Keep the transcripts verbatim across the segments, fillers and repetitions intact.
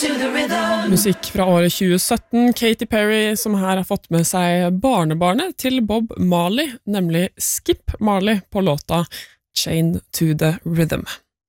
Musikk fra året tjue sytten, Katy Perry, som her har fått med seg barnebarnet til Bob Marley, nemlig Skip Marley på låta Chained to the Rhythm.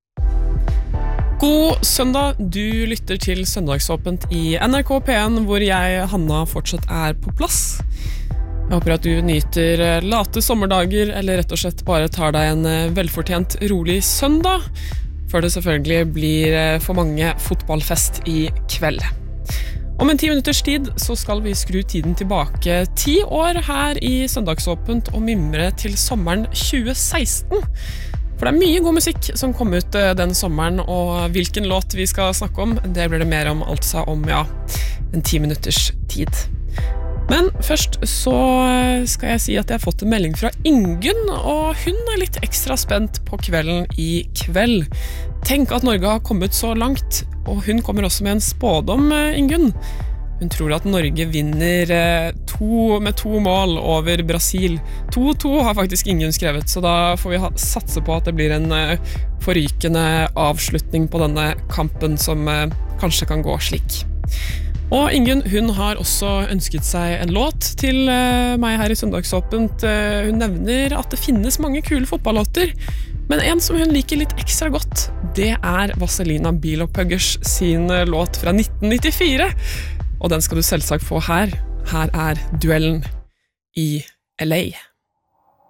God søndag, du lytter til Søndagsåpent i N R K P en, hvor jeg, Hanna, fortsatt er på plass. Jeg håper at du nyter late sommerdager, eller rett og slett bare tar deg en velfortjent rolig søndag, før det selvfølgelig blir for mange fotballfest i kveld. Om en ti minutters tid så skal vi skru tiden tilbake ti år her i Søndagsåpent og mimre til sommeren tjue seksten. For det er mye god musikk som kom ut den sommeren, og hvilken låt vi skal snakke om, det blir det mer om altså om, ja, en ti minutters tid. Men først så skal jeg si at jeg har fått en melding fra Ingunn, og hun er litt ekstra spent på kvelden i kveld. Tenk at Norge har kommet så langt, og hun kommer også med en spådom, Ingunn. Hun tror at Norge vinner to, med to mål over Brasil. to to har faktisk Ingunn skrevet, så da får vi ha, satse på at det blir en forrykende avslutning på denne kampen som kanskje kan gå slik. Og Ingunn, hun har også ønsket seg en låt til meg her i Søndagsåpent. Hun nevner at det finnes mange kule fotballåter, men en som hun liker litt ekstra godt, det er Vazelina Bilopphøggers sin låt fra nitten nittifire. Og den skal du selvsagt få her. Her er duellen i L A.